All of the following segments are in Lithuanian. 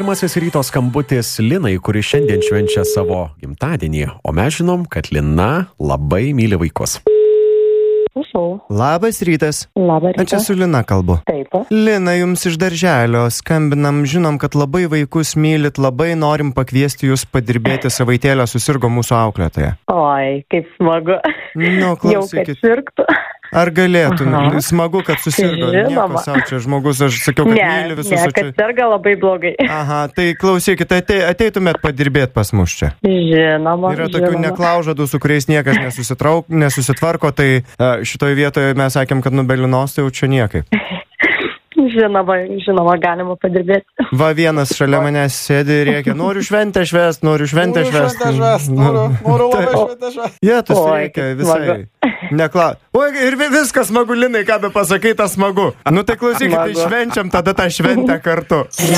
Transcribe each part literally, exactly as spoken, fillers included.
pirmasis ryto skambutis Linai, kuri šiandien švenčia savo gimtadienį, o mes žinom, kad Lina labai myli vaikus. Prašau. Labas rytas. Labas rytas. Čia su Lina kalbu. Taip. Lina, jums iš darželio skambinam, žinom, kad labai vaikus mylit, labai norim pakviesti jūs padirbėti savaitėlę, susirgo mūsų auklėtoja. Oi, kaip smagu. Nu, klausykit. Jau, kad sirgtų. Ar galėtum? Aha. Smagu, kad susirgo. Nieko savo čia žmogus, aš sakiau, kad Ne, myli visus. ne, o kad čia... serga labai blogai. Aha, tai klausykit, atei, ateitumėt padirbėti pas mus čia. Žinoma, Yra tokių žinoma. neklaužadų, su kuriais niekas nesusitrauk, nesusitvarko, tai a, šitoj vietoje mes sakėm, kad nubelinos, tai jau čia niekaip. Žinoma, žinoma, galima padirbėti. Va, vienas šalia manęs sėdi ir rėkia, noriu šventę švęst, noriu šventę švęst. Noriu šventę švęst, noriu, noriu labai šventę švęst. Jie, tas Oi, reikia kaip visai. smagu. Nekla... Oi, ir vi- viskas smagu, Linai, ką be pasakai, tas smagu. Nu tai klausykit, tai Smagu. švenčiam tada tą šventę kartu.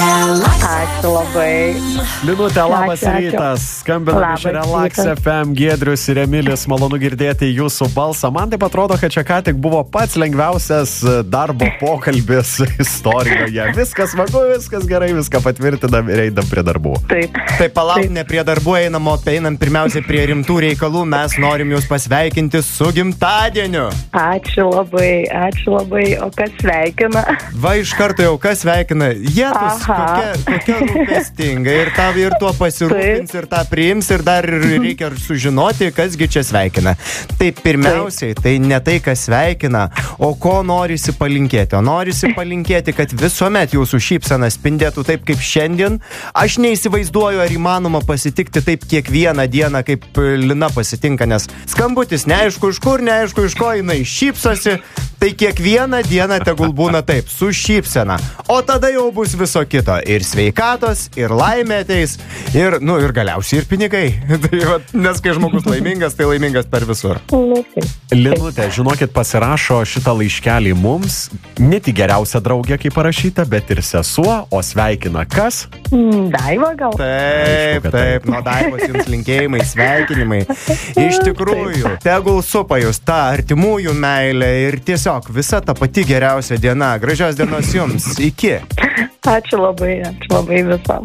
Ačiū labai. Linutė, labas Ačiū, ačiū. rytas. Skambinam iš Labas Relax rytas. F M, Giedrius ir Emilis, malonu girdėti jūsų balsą. Man taip atrodo, kad čia ką tik buvo pats lengviausias darbo pokalbis istorijoje. Viskas smagu, viskas gerai, viską patvirtinam ir eidam prie darbų. Taip. Tai palauk, ne prie darbų einam, o einam pirmiausiai prie rimtų reikalų. Mes norim jūs pasveikinti su gimtadieniu. Ačiū labai, ačiū labai. O kas sveikina? Va, iš karto jau kas sveikina. Jėtus, Aha. kokia, kokia rūpestinga. Ir tą ir tuo pasirūpins, ir tą priims, ir dar reikia sužinoti, kasgi čia sveikina. Tai pirmiausiai, tai ne tai, kas sveikina, o ko norisi palinkėti. O norisi palinkėti, kad visuomet jūsų šypsena spindėtų taip, kaip šiandien. Aš neįsivaizduoju, ar įmanoma pasitikti taip kiekvieną dieną, kaip Lina pasitinka, nes skambutis neaišku iš kur, neaišku iš ko jinai šypsosi. Tai kiekvieną dieną tegul būna taip, su šypsena. O tada jau bus viso kito. Ir sveikatos, ir laimė ateis, ir, nu, ir galiausiai ir pinigai. Tai, va, nes kai žmogus laimingas, tai laimingas per visur. Nu, taip. Linutė, žinokit, pasirašo šitą laiškelį mums ne tik geriausia draugė, kaip parašyta, bet ir sesuo, o sveikina kas? Mm, Daiva gal? Taip, kad taip, nuo Daivos jums linkėjimai, sveikinimai. Iš tikrųjų, tegul supa jūs tą artimųjų meilę ir tiesiog visa ta pati geriausia diena. Gražios dienos jums. Iki. Ačiū labai, ačiū labai visam.